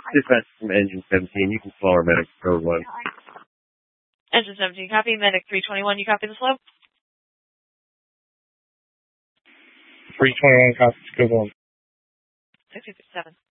Dispatch from Engine 17, you can slow our medic code 1. Engine 17, copy. Medic 321, you copy the slow? 321, copy, code 1. 657.